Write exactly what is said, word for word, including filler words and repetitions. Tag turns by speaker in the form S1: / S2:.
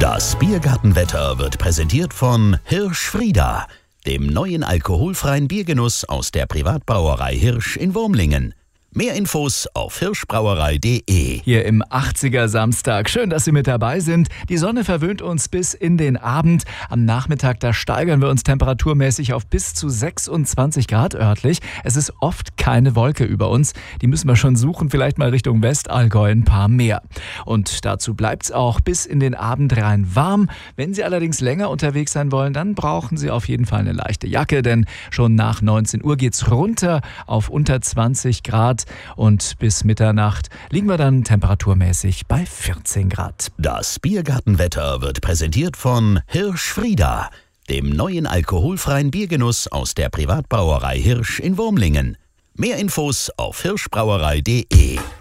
S1: Das Biergartenwetter wird präsentiert von Hirsch-Frieda, dem neuen alkoholfreien Biergenuss aus der Privatbrauerei Hirsch in Wurmlingen. Mehr Infos auf hirschbrauerei punkt de.
S2: Hier im achtziger Samstag. Schön, dass Sie mit dabei sind. Die Sonne verwöhnt uns bis in den Abend. Am Nachmittag, da steigern wir uns temperaturmäßig auf bis zu sechsundzwanzig Grad örtlich. Es ist oft keine Wolke über uns. Die müssen wir schon suchen, vielleicht mal Richtung Westallgäu ein paar mehr. Und dazu bleibt's auch bis in den Abend rein warm. Wenn Sie allerdings länger unterwegs sein wollen, dann brauchen Sie auf jeden Fall eine leichte Jacke, denn schon nach neunzehn Uhr geht's runter auf unter zwanzig Grad. Und bis Mitternacht liegen wir dann temperaturmäßig bei vierzehn Grad.
S1: Das Biergartenwetter wird präsentiert von Hirsch-Frieda, dem neuen alkoholfreien Biergenuss aus der Privatbrauerei Hirsch in Wurmlingen. Mehr Infos auf hirschbrauerei punkt de.